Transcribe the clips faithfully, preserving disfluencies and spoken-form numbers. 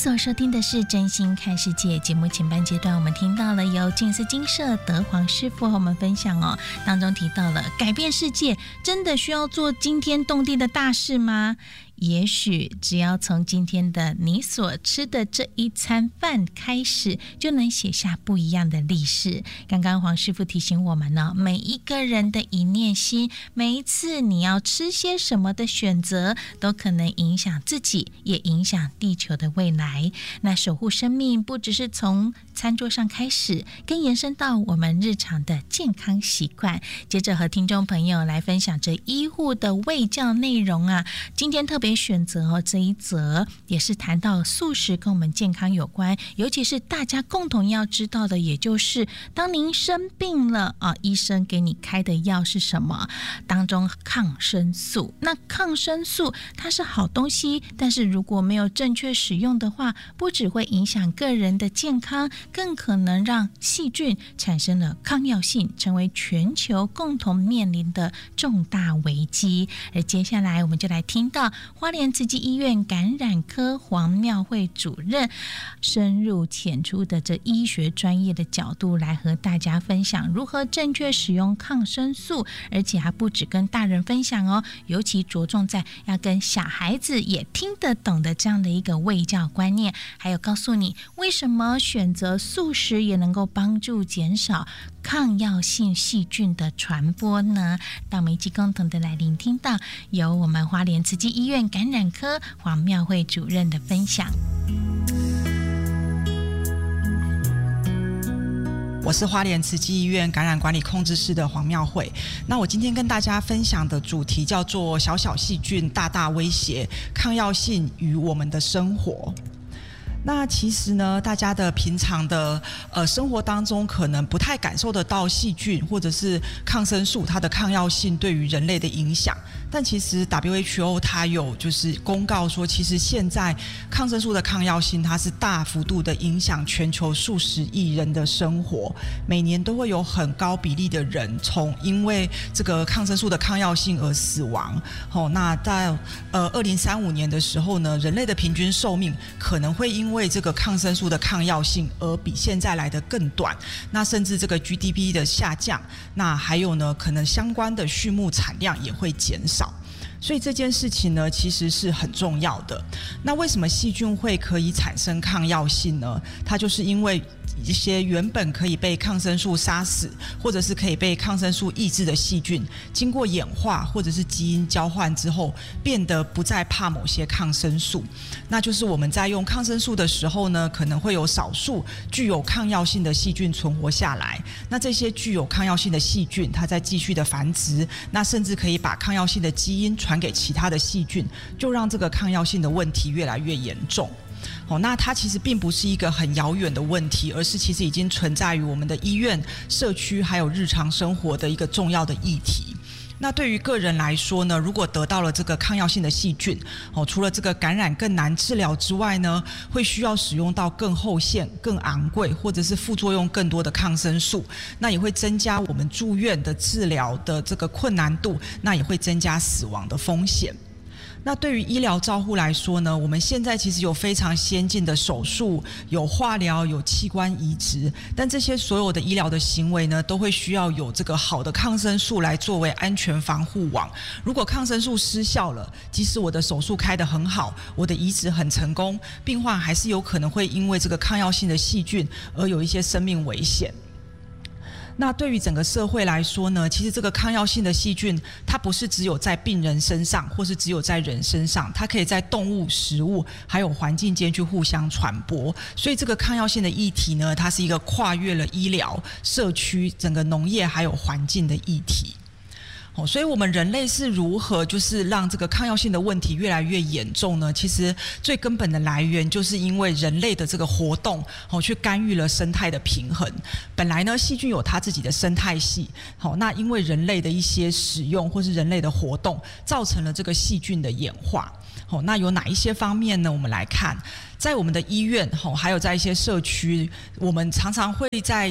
所收听的是真心看世界节目前半阶段，我们听到了由静思精舍德煌师傅和我们分享哦，当中提到了改变世界真的需要做惊天动地的大事吗？也许只要从今天的你所吃的这一餐饭开始，就能写下不一样的历史。刚刚黄师傅提醒我们呢，每一个人的一念心，每一次你要吃些什么的选择，都可能影响自己，也影响地球的未来。那守护生命不只是从餐桌上开始，更延伸到我们日常的健康习惯。接着和听众朋友来分享这医护的卫教内容啊，今天特别选择哦这一则，也是谈到素食跟我们健康有关，尤其是大家共同要知道的，也就是当您生病了啊，医生给你开的药是什么？当中抗生素，那抗生素它是好东西，但是如果没有正确使用的话，不只会影响个人的健康，更可能让细菌产生了抗药性，成为全球共同面临的重大危机。而接下来我们就来听到花莲慈济医院感染科黄妙慧主任深入浅出的这医学专业的角度来和大家分享如何正确使用抗生素，而且还不只跟大人分享哦，尤其着重在要跟小孩子也听得懂的这样的一个卫教观念，还有告诉你为什么选择素食也能够帮助减少抗药性细菌的传播呢？让我们一起共同的来聆听到由我们花莲慈济医院感染科黄妙慧主任的分享。 我是花莲慈济医院感染管理控制室的黄妙慧。那我今天跟大家分享的主题叫做小小细菌大大威胁，抗药性与我们的生活。那其实呢，大家的平常的呃生活当中，可能不太感受得到细菌或者是抗生素它的抗药性对于人类的影响。但其实 W H O 它有就是公告说，其实现在抗生素的抗药性它是大幅度的影响全球数十亿人的生活，每年都会有很高比例的人从因为这个抗生素的抗药性而死亡。哦，那在呃二零三五年的时候呢，人类的平均寿命可能会因为因为这个抗生素的抗药性而比现在来得更短，那甚至这个 G D P 的下降，那还有呢，可能相关的畜牧产量也会减少。所以这件事情呢，其实是很重要的。那为什么细菌会可以产生抗药性呢？它就是因为一些原本可以被抗生素杀死，或者是可以被抗生素抑制的细菌，经过演化或者是基因交换之后，变得不再怕某些抗生素。那就是我们在用抗生素的时候呢，可能会有少数具有抗药性的细菌存活下来。那这些具有抗药性的细菌，它在继续的繁殖，那甚至可以把抗药性的基因传给其他的细菌，就让这个抗药性的问题越来越严重。哦，那它其实并不是一个很遥远的问题，而是其实已经存在于我们的医院、社区还有日常生活的一个重要的议题。那对于个人来说呢，如果得到了这个抗药性的细菌，哦，除了这个感染更难治疗之外呢，会需要使用到更后线、更昂贵或者是副作用更多的抗生素，那也会增加我们住院的治疗的这个困难度，那也会增加死亡的风险。那对于医疗照护来说呢，我们现在其实有非常先进的手术，有化疗，有器官移植，但这些所有的医疗的行为呢，都会需要有这个好的抗生素来作为安全防护网。如果抗生素失效了，即使我的手术开得很好，我的移植很成功，病患还是有可能会因为这个抗药性的细菌而有一些生命危险。那对于整个社会来说呢，其实这个抗药性的细菌，它不是只有在病人身上，或是只有在人身上，它可以在动物、食物还有环境间去互相传播。所以这个抗药性的议题呢，它是一个跨越了医疗、社区、整个农业还有环境的议题。哦，所以我们人类是如何就是让这个抗药性的问题越来越严重呢？其实最根本的来源就是因为人类的这个活动，哦，去干预了生态的平衡。本来呢，细菌有它自己的生态系，好，那因为人类的一些使用或是人类的活动，造成了这个细菌的演化。好，那有哪一些方面呢？我们来看，在我们的医院，还有在一些社区，我们常常会在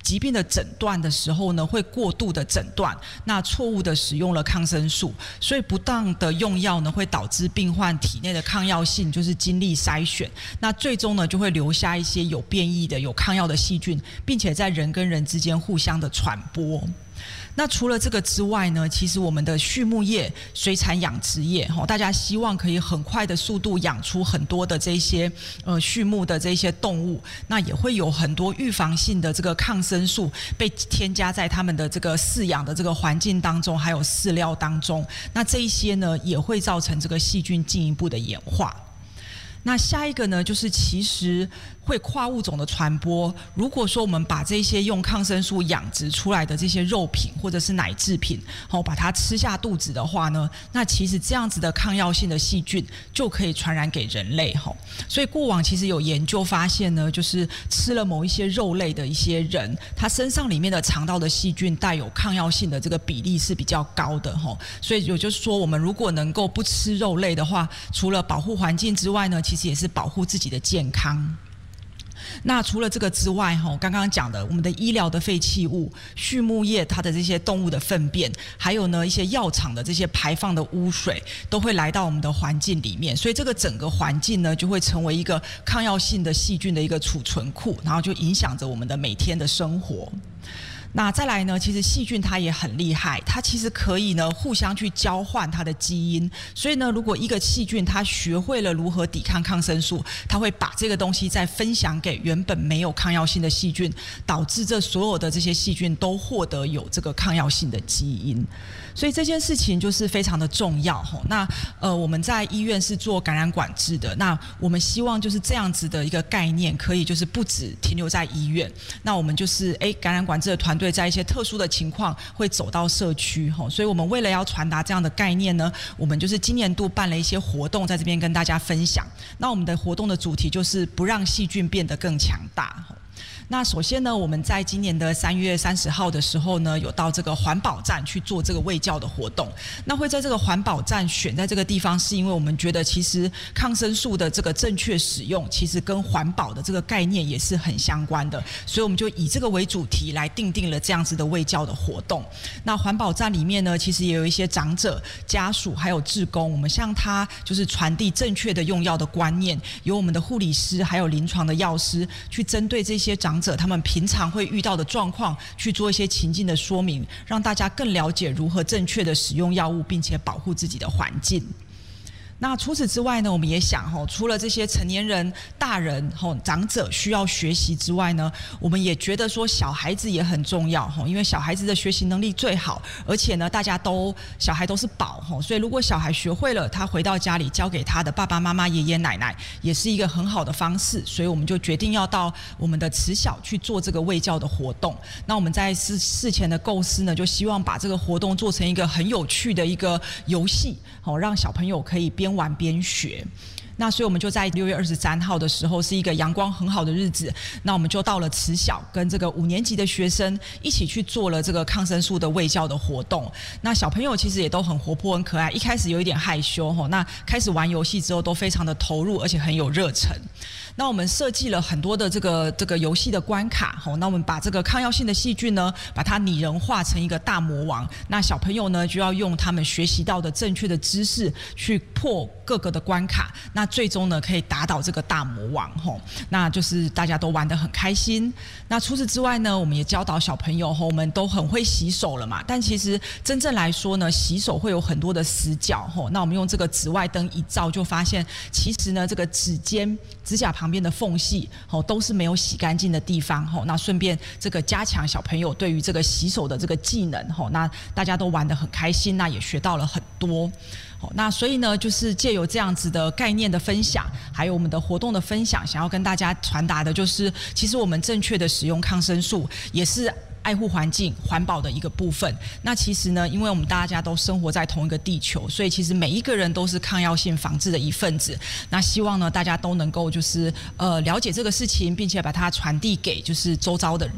疾病的诊断的时候呢，会过度的诊断，那错误的使用了抗生素，所以不当的用药呢，会导致病患体内的抗药性就是经历筛选，那最终呢就会留下一些有变异的、有抗药的细菌，并且在人跟人之间互相的传播。那除了这个之外呢，其实我们的畜牧业、水产养殖业，大家希望可以很快的速度养出很多的这些呃畜牧的这些动物，那也会有很多预防性的这个抗生素被添加在他们的这个饲养的这个环境当中，还有饲料当中，那这一些呢也会造成这个细菌进一步的演化。那下一个呢，就是其实会跨物种的传播。如果说我们把这些用抗生素养殖出来的这些肉品或者是奶制品，哦，把它吃下肚子的话呢，那其实这样子的抗药性的细菌就可以传染给人类哈。所以过往其实有研究发现呢，就是吃了某一些肉类的一些人，他身上里面的肠道的细菌带有抗药性的这个比例是比较高的哈。所以也就是说，我们如果能够不吃肉类的话，除了保护环境之外呢，其实也是保护自己的健康。那除了这个之外，刚刚讲的我们的医疗的废弃物、畜牧业它的这些动物的粪便，还有呢一些药厂的这些排放的污水，都会来到我们的环境里面，所以这个整个环境呢就会成为一个抗药性的细菌的一个储存库，然后就影响着我们的每天的生活。那再来呢，其实细菌它也很厉害，它其实可以呢互相去交换它的基因，所以呢，如果一个细菌它学会了如何抵抗抗生素，它会把这个东西再分享给原本没有抗药性的细菌，导致这所有的这些细菌都获得有这个抗药性的基因。所以这件事情就是非常的重要。那呃我们在医院是做感染管制的，那我们希望就是这样子的一个概念，可以就是不只停留在医院，那我们就是哎感染管制的团队在一些特殊的情况会走到社区，所以我们为了要传达这样的概念呢，我们就是今年度办了一些活动，在这边跟大家分享。那我们的活动的主题就是不让细菌变得更强大。那首先呢，我们在今年的三月三十号的时候呢，有到这个环保站去做这个卫教的活动。那会在这个环保站选在这个地方，是因为我们觉得其实抗生素的这个正确使用，其实跟环保的这个概念也是很相关的，所以我们就以这个为主题来定定了这样子的卫教的活动。那环保站里面呢，其实也有一些长者、家属还有志工，我们向他就是传递正确的用药的观念，由我们的护理师还有临床的药师去针对这些长者他们平常会遇到的状况去做一些情境的说明，让大家更了解如何正确的使用药物，并且保护自己的环境。那除此之外呢，我们也想除了这些成年人、大人、长者需要学习之外呢，我们也觉得说小孩子也很重要，因为小孩子的学习能力最好，而且呢大家都小孩都是宝，所以如果小孩学会了，他回到家里交给他的爸爸妈妈、爷爷奶奶，也是一个很好的方式。所以我们就决定要到我们的慈小去做这个卫教的活动。那我们在事事前的构思呢，就希望把这个活动做成一个很有趣的一个游戏，让小朋友可以边玩边学。那所以我们就在六月二十三号的时候，是一个阳光很好的日子，那我们就到了慈小，跟这个五年级的学生一起去做了这个抗生素的卫教的活动。那小朋友其实也都很活泼很可爱，一开始有一点害羞，那开始玩游戏之后都非常的投入，而且很有热忱。那我们设计了很多的这个这个游戏的关卡，那我们把这个抗药性的细菌呢，把它拟人化成一个大魔王。那小朋友呢，就要用他们学习到的正确的知识去破各个的关卡，那最终呢可以打倒这个大魔王。那就是大家都玩得很开心。那除此之外呢，我们也教导小朋友，我们都很会洗手了嘛，但其实真正来说呢，洗手会有很多的死角。那我们用这个紫外灯一照，就发现其实呢这个指尖、指甲旁边的缝隙都是没有洗干净的地方。那顺便这个加强小朋友对于这个洗手的这个技能，那大家都玩得很开心，那也学到了很多。那所以呢，就是借由这样子的概念的分享，还有我们的活动的分享，想要跟大家传达的就是，其实我们正确的使用抗生素也是爱护环境、环保的一个部分。那其实呢，因为我们大家都生活在同一个地球，所以其实每一个人都是抗药性防治的一份子。那希望呢，大家都能够就是呃了解这个事情，并且把它传递给就是周遭的人。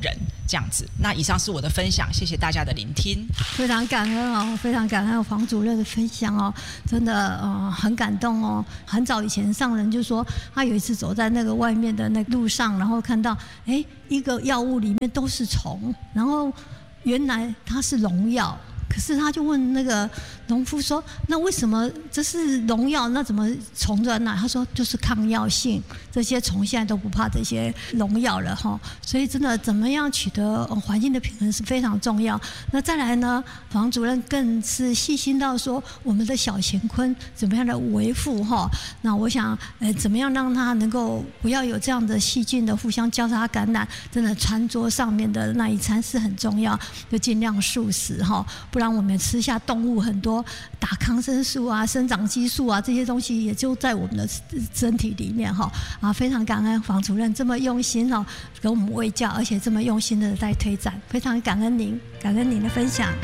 这样子。那以上是我的分享，谢谢大家的聆听。 非常感恩哦，非常感恩黄主任的分享哦，真的呃很感动哦。很早以前上人就说，他有一次走在那个外面的那路上，然后看到哎一个药物里面都是虫，然后原来它是农药。可是他就问那个农夫说：“那为什么这是农药？那怎么虫在哪？”他说：“就是抗药性，这些虫现在都不怕这些农药了哈。所以真的怎么样取得环境的平衡是非常重要。那再来呢，黄主任更是细心到说我们的小乾坤怎么样的维护哈。那我想呃怎么样让它能够不要有这样的细菌的互相交叉感染，真的餐桌上面的那一餐是很重要，就尽量素食哈。”不然我们吃下动物很多打抗生素啊、生长激素啊这些东西，也就在我们的身体里面哈啊，非常感恩黄主任这么用心哦，给我们卫教，而且这么用心的在推展，非常感恩您，感恩您的分享。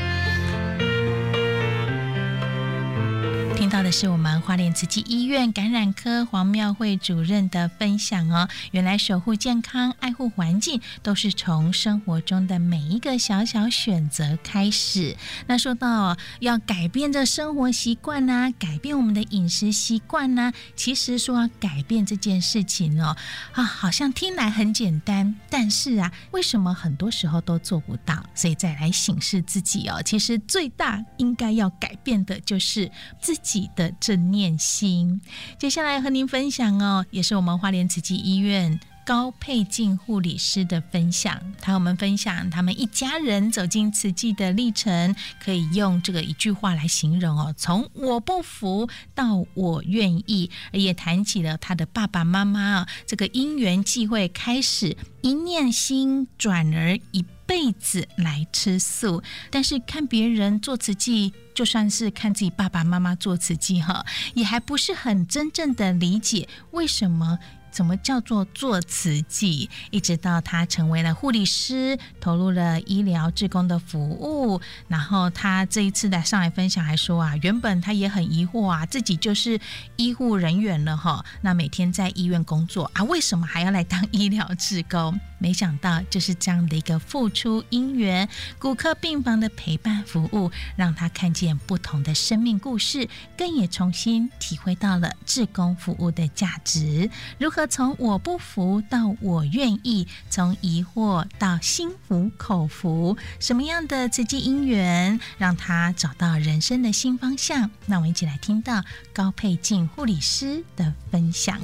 听到的是我们花莲慈济医院感染科黄妙慧主任的分享哦。原来守护健康、爱护环境，都是从生活中的每一个小小选择开始。那说到、哦、要改变这生活习惯啊，改变我们的饮食习惯啊，其实说要改变这件事情哦，啊，好像听来很简单，但是啊，为什么很多时候都做不到？所以再来省视自己哦，其实最大应该要改变的就是自己的正念心。接下来和您分享哦，也是我们花莲慈济医院高佩静护理师的分享。他和我们分享他们一家人走进慈济的历程，可以用这个一句话来形容哦，从我不服到我愿意。也谈起了他的爸爸妈妈、哦、这个因缘际会开始一念心转而一辈子来吃素，但是看别人做慈济，就算是看自己爸爸妈妈做慈济哈，也还不是很真正的理解为什么怎么叫做做慈济。一直到他成为了护理师，投入了医疗志工的服务，然后他这一次来上来分享还说啊，原本他也很疑惑啊，自己就是医护人员了哈，那每天在医院工作啊，为什么还要来当医疗志工？没想到就是这样的一个付出因缘，骨科病房的陪伴服务，让他看见不同的生命故事，更也重新体会到了志工服务的价值。如何从我不服到我愿意，从疑惑到心服口服，什么样的慈济因缘让他找到人生的新方向？那我们一起来听到高佩静护理师的分享。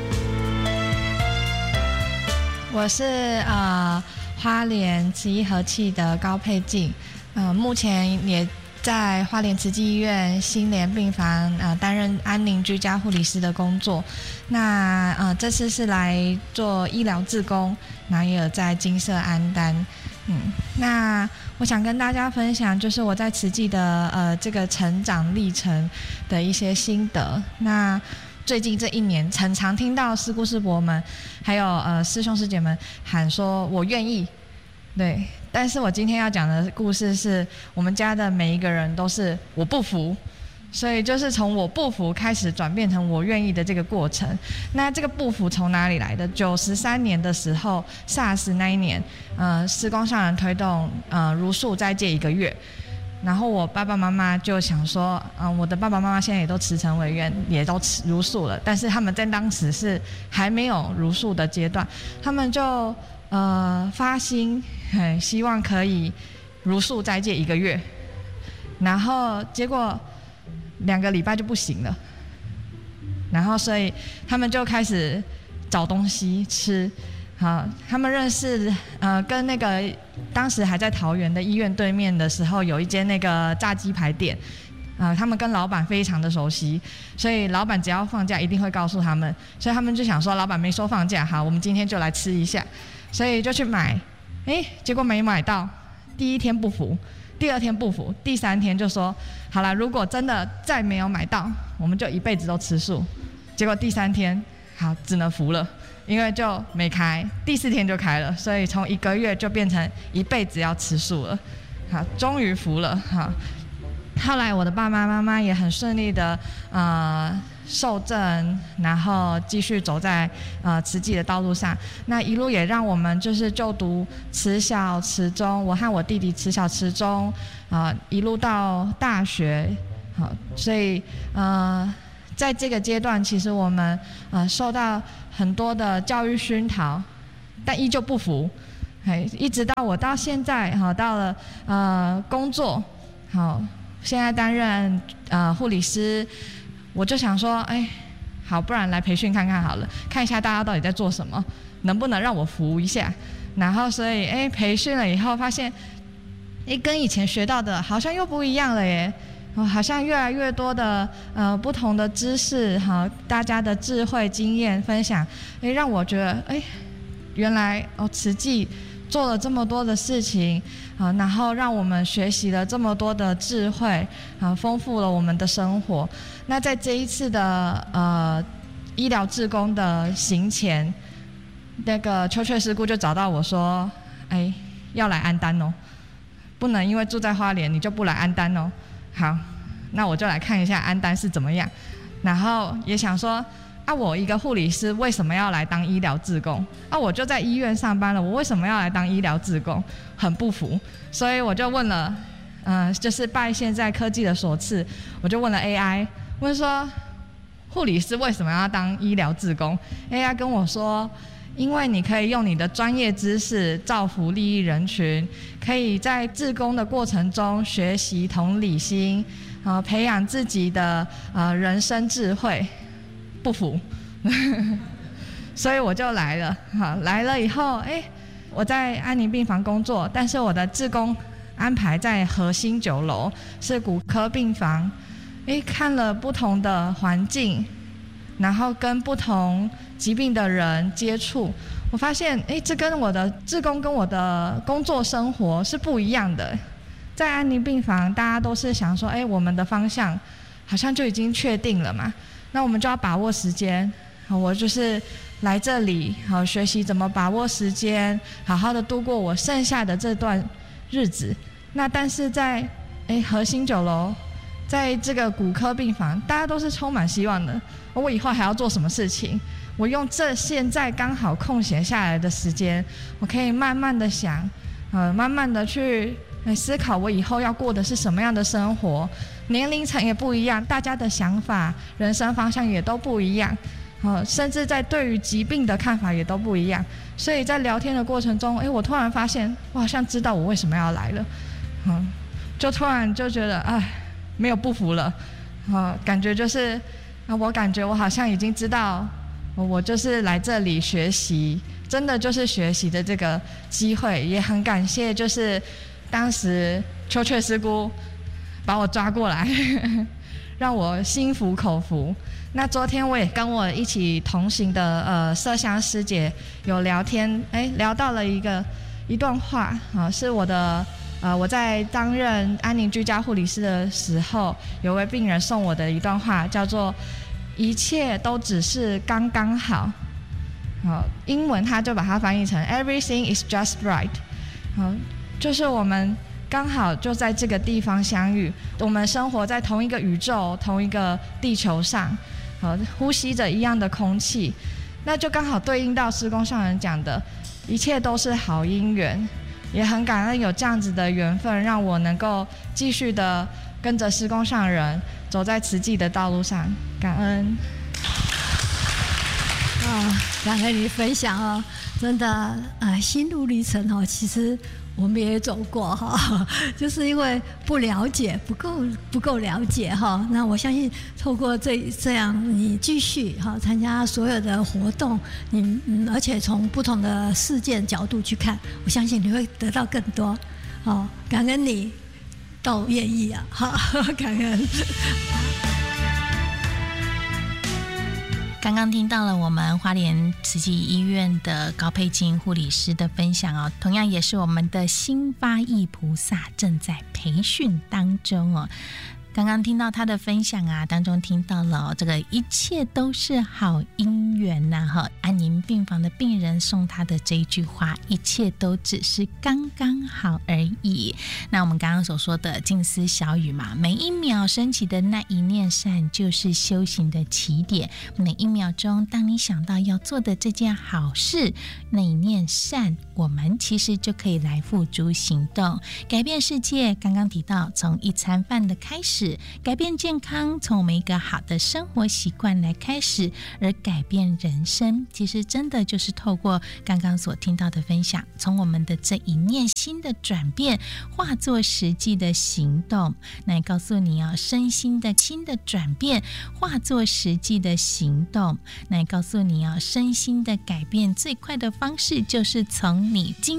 我是呃花莲慈医和气的高佩静，呃目前也在花莲慈济医院心莲病房呃担任安宁居家护理师的工作。那呃这次是来做医疗志工，然后也有在金色安丹。嗯，那我想跟大家分享，就是我在慈济的呃这个成长历程的一些心得。那最近这一年，很常听到师姑师伯们，还有呃师兄师姐们喊说“我愿意”，对。但是我今天要讲的故事是我们家的每一个人都是“我不服”，所以就是从“我不服”开始转变成“我愿意”的这个过程。那这个不服从哪里来的？九十三年的时候 ，SARS 那一年，呃，师公上人推动呃如素斋戒一个月。然后我爸爸妈妈就想说，嗯，我的爸爸妈妈现在也都慈诚委员，也都如素了，但是他们在当时是还没有如素的阶段，他们就呃发心，很希望可以如素斋戒一个月，然后结果两个礼拜就不行了，然后所以他们就开始找东西吃。好，他们认识呃，跟那个当时还在桃园的医院对面的时候，有一间那个炸鸡排店，啊、呃，他们跟老板非常的熟悉，所以老板只要放假一定会告诉他们，所以他们就想说，老板没说放假，好，我们今天就来吃一下，所以就去买，哎，结果没买到，第一天不服，第二天不服，第三天就说，好了，如果真的再没有买到，我们就一辈子都吃素，结果第三天，好，只能服了。因为就没开，第四天就开了，所以从一个月就变成一辈子要吃素了。好，终于服了。好，后来我的爸爸妈妈也很顺利的呃受证，然后继续走在呃慈济的道路上。那一路也让我们就是就读慈小慈中，我和我弟弟慈小慈中，啊、呃，一路到大学，好，所以呃，在这个阶段，其实我们呃受到很多的教育熏陶，但依旧不服，哎，一直到我到现在，好，到了呃工作，好，现在担任呃护理师。我就想说，哎，好，不然来培训看看好了，看一下大家到底在做什么，能不能让我服一下。然后，所以，哎，培训了以后发现，哎，跟以前学到的好像又不一样了耶。哦，好像越来越多的呃不同的知识，哈，大家的智慧经验分享，哎，让我觉得，哎，原来哦，慈济做了这么多的事情，啊，然后让我们学习了这么多的智慧，啊，丰富了我们的生活。那在这一次的呃医疗志工的行前，那个秋雀师姑就找到我说，哎，要来安丹哦，不能因为住在花莲你就不来安丹哦。好，那我就来看一下安丹是怎么样，然后也想说。啊，我一个护理师为什么要来当医疗志工？啊，我就在医院上班了，我为什么要来当医疗志工？很不服，所以我就问了，嗯、呃，就是拜现在科技的所赐，我就问了 A I， 问说护理师为什么要当医疗志工 ？A I 跟我说，因为你可以用你的专业知识造福利益人群，可以在志工的过程中学习同理心，呃，培养自己的呃人生智慧。不服，所以我就来了。好，来了以后，哎，我在安宁病房工作，但是我的志工安排在核心九楼，是骨科病房。哎，看了不同的环境，然后跟不同疾病的人接触，我发现，哎，这跟我的志工跟我的工作生活是不一样的。在安宁病房，大家都是想说，哎，我们的方向好像就已经确定了嘛。那我们就要把握时间，我就是来这里好学习怎么把握时间，好好的度过我剩下的这段日子。那但是在哎核心九楼，在这个骨科病房，大家都是充满希望的。我以后还要做什么事情？我用这现在刚好空闲下来的时间，我可以慢慢的想，呃，慢慢的去思考我以后要过的是什么样的生活。年龄层也不一样，大家的想法、人生方向也都不一样，呃，甚至在对于疾病的看法也都不一样。所以在聊天的过程中，哎，我突然发现，我好像知道我为什么要来了，嗯，就突然就觉得，哎，没有不服了，呃，感觉就是，啊，我感觉我好像已经知道，我就是来这里学习，真的就是学习的这个机会，也很感谢，就是当时秋雀师姑把我抓过来，让我心服口服。那昨天我也跟我一起同行的呃麝香师姐有聊天，哎，聊到了一个一段话啊，是我的呃我在担任安宁居家护理师的时候，有位病人送我的一段话，叫做“一切都只是刚刚好”。好，英文他就把它翻译成 “Everything is just right”。好，就是我们刚好就在这个地方相遇，我们生活在同一个宇宙、同一个地球上，呃，呼吸着一样的空气，那就刚好对应到施工上人讲的，一切都是好因缘，也很感恩有这样子的缘分，让我能够继续的跟着施工上人走在慈济的道路上，感恩。 啊，感恩你分享哦，真的啊，心路历程哦，其实我们也走过哈，就是因为不了解，不够不够了解哈。那我相信透过这这样，你继续哈参加所有的活动，你嗯，而且从不同的事件角度去看，我相信你会得到更多。哦，感恩你都愿意啊，哈，感恩。 刚刚听到了我们花莲慈济医院的高佩金护理师的分享哦，同样也是我们的心发意菩萨正在培训当中哦。刚刚听到他的分享啊，当中听到了、哦、这个一切都是好因员呐，哈，安宁病房的病人送他的这一句话，一切都只是刚刚好而已。那我们刚刚所说的静思小语嘛，每一秒升起的那一念善就是修行的起点，每一秒钟当你想到要做的这件好事，那一念善，我们其实就可以来付诸行动，改变世界。刚刚提到从一餐饭的开始，改变健康，从我们一个好的生活习惯来开始，而改变人生，其实真的就是透过刚刚所听到的分享，从我们的这一念心的转变化作实际的行动。那也告诉你哦，身心的心的转变化作实际的行动。那也告诉你哦，身心的改变最快的方式就是从你今